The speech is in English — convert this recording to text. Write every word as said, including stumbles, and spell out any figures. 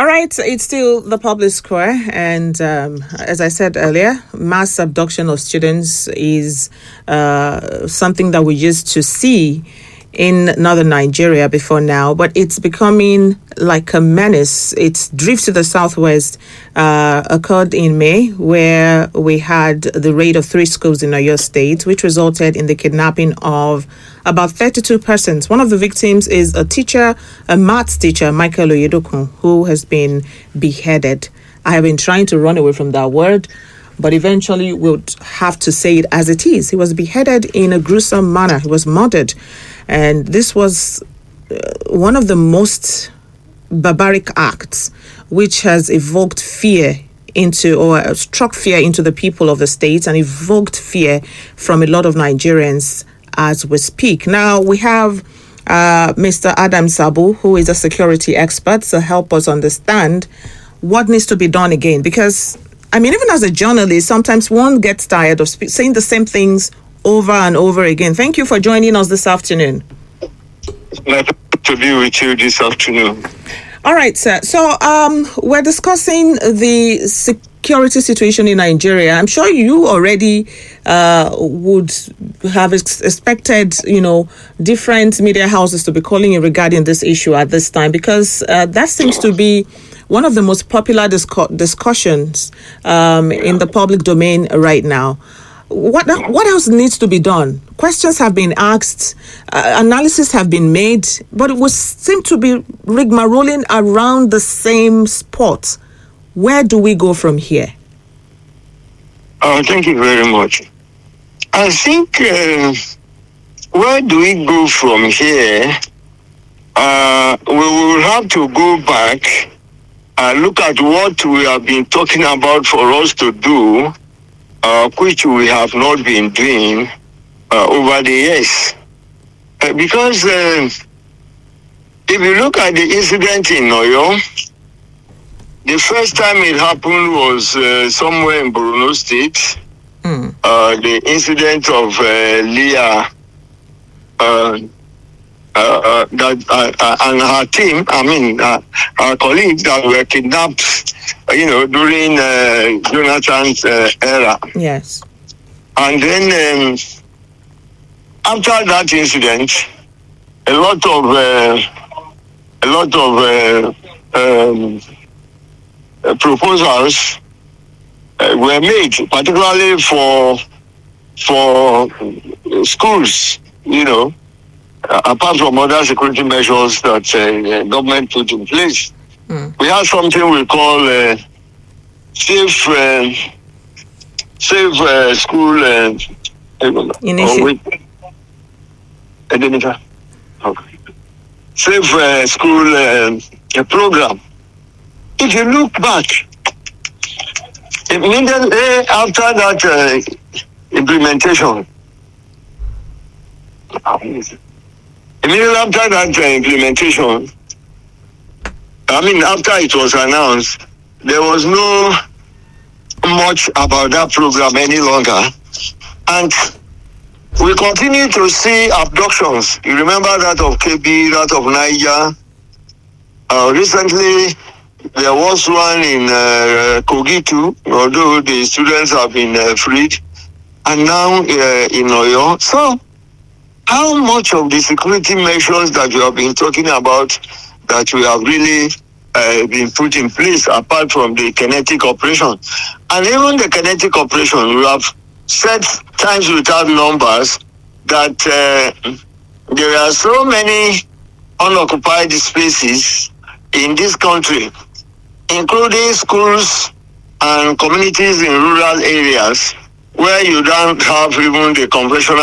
All right, it's still the public square, and um, as I said earlier, mass abduction of students is uh, something that we used to see in northern Nigeria before now, but it's becoming like a menace. Its drift to the southwest uh, occurred in May, where we had the raid of three schools in Oyo State, which resulted in the kidnapping of about thirty-two persons. One of the victims is a teacher, a maths teacher, Michael Oyedokun, who has been beheaded. I have been trying to run away from that word, but eventually we'll have to say it as it is. He was beheaded in a gruesome manner. He was murdered. And this was uh, one of the most barbaric acts which has evoked fear into or struck fear into the people of the state and evoked fear from a lot of Nigerians as we speak. Now, we have uh, Mister Adam Sabu, who is a security expert, to help us understand what needs to be done again. Because, I mean, even as a journalist, sometimes one gets tired of spe- saying the same things over and over again. Thank you for joining us this afternoon. Nice to be with you this afternoon. All right, sir. So um, we're discussing the security situation in Nigeria. I'm sure you already uh, would have ex- expected, you know, different media houses to be calling you regarding this issue at this time, because uh, that seems to be one of the most popular discu- discussions um, in the public domain right now. What what else needs to be done? Questions have been asked, uh, analysis have been made, but it would seem to be rigmaroling around the same spot. Where do we go from here? Uh, thank you very much. I think, uh, where do we go from here? Uh, we will have to go back and look at what we have been talking about for us to do, Uh, which we have not been doing uh, over the years. Uh, because uh, if you look at the incident in Oyo, the first time it happened was uh, somewhere in Borno State. Mm. Uh, the incident of uh, Leah uh, uh, uh, that, uh, uh, and her team, I mean, uh, our colleagues that were kidnapped, you know, during uh, Jonathan's uh, era. Yes. And then um, after that incident, a lot of uh, a lot of uh, um, uh, proposals uh, were made, particularly for for schools, you know, uh, apart from other security measures that uh, government put in place. Mm. We have something we call uh, safe, uh, safe uh, school uh, initiative. Oh, okay. Safe uh, school uh, program. If you look back, immediately after that uh, implementation, immediately after that uh, implementation. I mean, after it was announced, there was no much about that program any longer. And we continue to see abductions. You remember that of K B, that of Niger. Uh, recently, there was one in uh, Kogi too, although the students have been uh, freed. And now uh, in Oyo. So, how much of the security measures that you have been talking about that we have really uh, been put in place apart from the kinetic operation? And even the kinetic operation, we have said times without numbers that uh, there are so many unoccupied spaces in this country, including schools and communities in rural areas where you don't have even the conventional